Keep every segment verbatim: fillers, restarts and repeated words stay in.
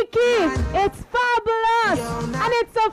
Freaky, it's fabulous, and it's a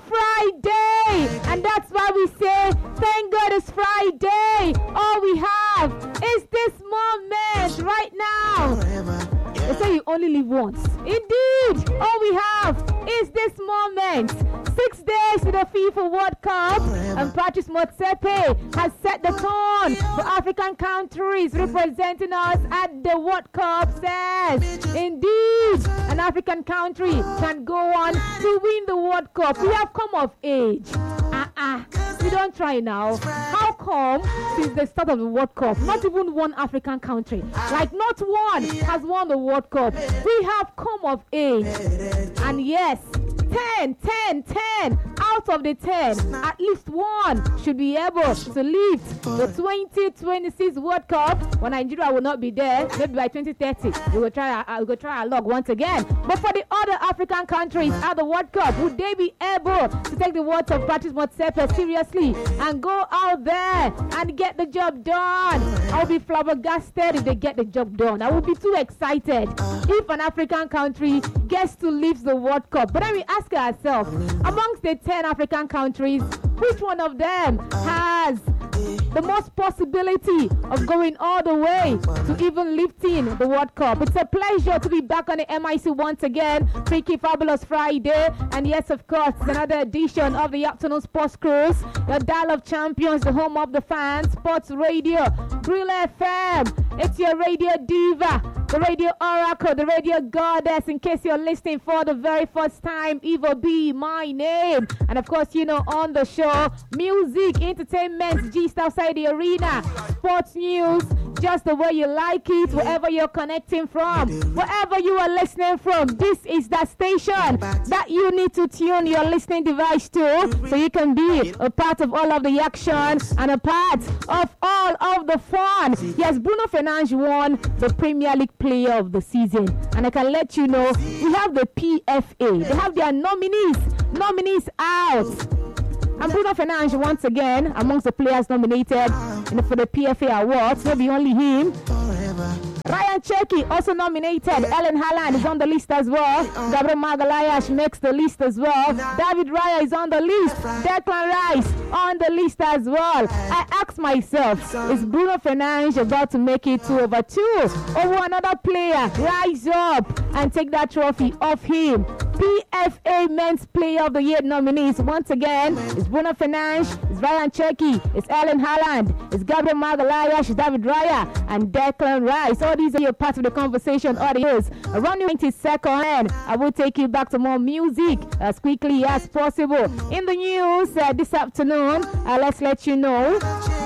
Friday, and that's why we say, thank God it's Friday. All we have is this moment right now. They say you only live once. Indeed, all we have is this moment. Six days to the FIFA World Cup, and Patrice Motsepe has set the tone for African countries representing us at the World Cup. Says, indeed, an African country can go on to win the World Cup. We have come of age. Uh-uh. We don't try now. How come since the start of the World Cup, not even one African country, like not one, has won the World Cup? We have come of age. And yes, ten, ten, ten out of the ten, at least one should be able to lift the twenty twenty-six World Cup. When Nigeria will not be there, maybe by twenty thirty, we will try our, we will try our luck once again. But for the other African countries at the World Cup, would they be able to take the words of Patrice Motsepe seriously and go out there and get the job done? I will be flabbergasted if they get the job done. I will be too excited if an African country gets to lift the World Cup. But then we ask ourselves, amongst the ten African countries, which one of them has the most possibility of going all the way to even lifting the World Cup? It's a pleasure to be back on the M I C once again. Freaky Fabulous Friday. And yes, of course, it's another edition of the Afternoon Sports Cruise, the Dial of Champions, the home of the fans, Sports Radio, Grill F M. It's your radio diva, the radio oracle, the radio goddess. In case you're listening for the very first time, Eva B, my name. And of course, you know, on the show, music, entertainment, gist outside the arena, sports news, just the way you like it, wherever you're connecting from, wherever you are listening from. This is that station that you need to tune your listening device to, so you can be a part of all of the action and a part of all of the fun. Yes, Bruno Fernandes won the Premier League Player of the Season, and I can let you know we have the P F A. They have their nominees, nominees out. And Bruno Fernandes, once again, amongst the players nominated for the P F A Awards, maybe only him. Ryan Cherki also nominated. Erling Haaland is on the list as well. Gabriel Magalhaes makes the list as well. David Raya is on the list. Declan Rice on the list as well. I asked myself, is Bruno Fernandes about to make it two over two? Or will another player rise up and take that trophy off him? P F A Men's Player of the Year nominees once again is Bruno Fernandes, it's Ryan Cherki, it's Erling Haaland, it's Gabriel Magalhaes, it's David Raya, and Declan Rice. All these are your part of the conversation audios. Around twenty seconds, I will take you back to more music as quickly as possible. In the news uh, this afternoon, uh, let's let you know.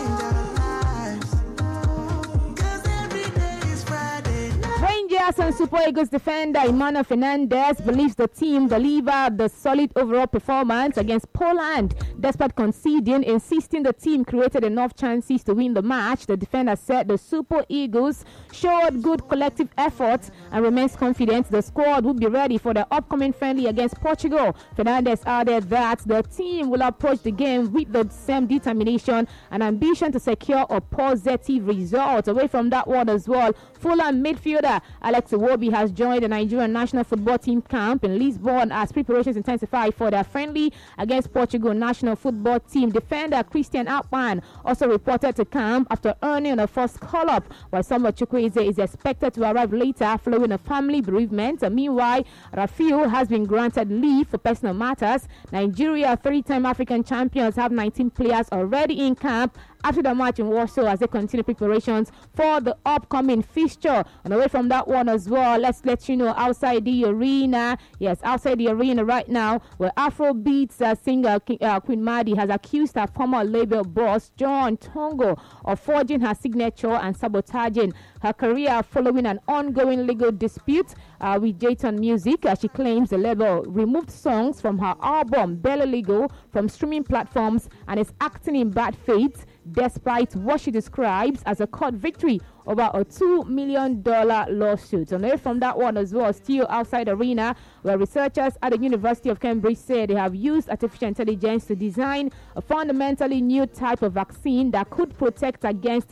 Rangers and Super Eagles defender Emmanuel Fernandez believes the team delivered the solid overall performance against Poland despite conceding, insisting the team created enough chances to win the match. The defender said the Super Eagles showed good collective effort and remains confident the squad will be ready for the upcoming friendly against Portugal. Fernandez added that the team will approach the game with the same determination and ambition to secure a positive result. Away from that one as well, Fulham midfielder Alex Iwobi has joined the Nigerian national football team camp in Lisbon as preparations intensify for their friendly against Portugal national football team. Defender Christian Akpan also reported to camp after earning a first call-up, while Samuel Chukwueze is expected to arrive later following a family bereavement. Meanwhile, Rafiu has been granted leave for personal matters. Nigeria, three-time African champions, have nineteen players already in camp after the match in Warsaw as they continue preparations for the upcoming fixture. And away from that one as well, let's let you know outside the arena, yes, outside the arena right now, where Afrobeats uh, singer uh, Queen Madi has accused her former label boss John Tongo of forging her signature and sabotaging her career following an ongoing legal dispute uh, with Jayton Music. Uh, she claims the label removed songs from her album Belly Legal from streaming platforms and is acting in bad faith despite what she describes as a court victory over a two million dollars lawsuit. And away from that one as well, still outside arena, where researchers at the University of Cambridge say they have used artificial intelligence to design a fundamentally new type of vaccine that could protect against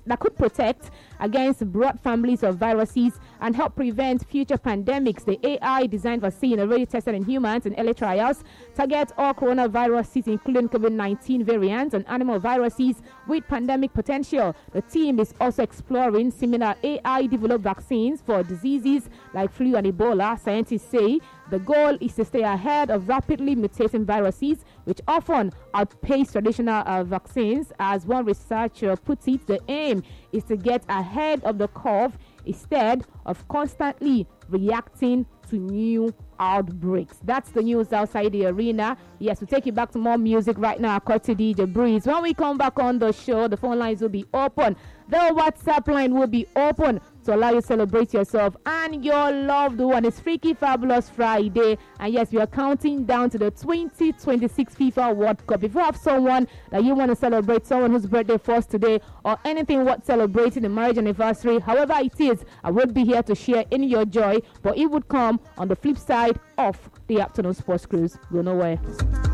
that could protect against broad families of viruses and help prevent future pandemics. The A I-designed vaccine, already tested in humans in early trials, targets all coronaviruses, including COVID nineteen variants and animal viruses with pandemic potential. The team is also exploring similar A I-developed vaccines for diseases like flu and Ebola. Scientists say the goal is to stay ahead of rapidly mutating viruses, which often outpace traditional uh, vaccines. As one researcher puts it, the aim is to get ahead of the curve instead of constantly reacting to new outbreaks. That's the news outside the arena. Yes, we'll take you back to more music right now, according to D J Breeze. When we come back on the show, the phone lines will be open. The WhatsApp line will be open to allow you to celebrate yourself and your loved one. It's Freaky Fabulous Friday. And yes, we are counting down to the twenty twenty-six FIFA World Cup. If you have someone that you want to celebrate, someone whose birthday falls today, or anything worth celebrating, a marriage anniversary, however it is, I would be here to share in your joy. But it would come on the flip side of the afternoon sports cruise. Go nowhere.